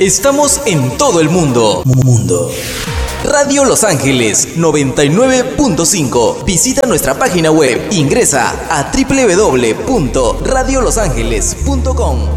Estamos en todo el mundo. Radio Los Ángeles 99.5. Visita nuestra página web. Ingresa a www.radiolosangeles.com.